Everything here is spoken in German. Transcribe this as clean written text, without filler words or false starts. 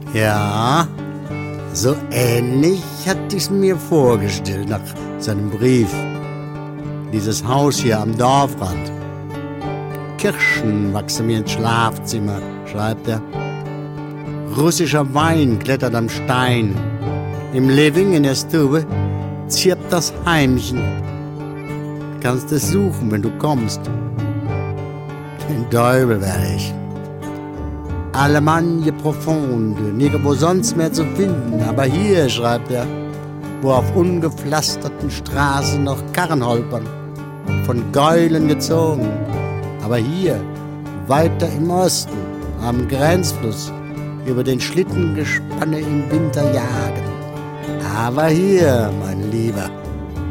Ja, so ähnlich hatte ich's mir vorgestellt nach seinem Brief. Dieses Haus hier am Dorfrand. Kirschen wachsen mir ins Schlafzimmer, schreibt er. Russischer Wein klettert am Stein. Im Living in der Stube zirpt das Heimchen. Kannst es suchen, wenn du kommst. In Teufel wär ich. Allemagne profonde, nirgendwo sonst mehr zu finden. Aber hier, schreibt er, wo auf ungepflasterten Straßen noch Karren holpern, von Gäulen gezogen. Aber hier, weiter im Osten, am Grenzfluss, über den Schlittengespanne im Winter jagen. Aber hier, mein Lieber,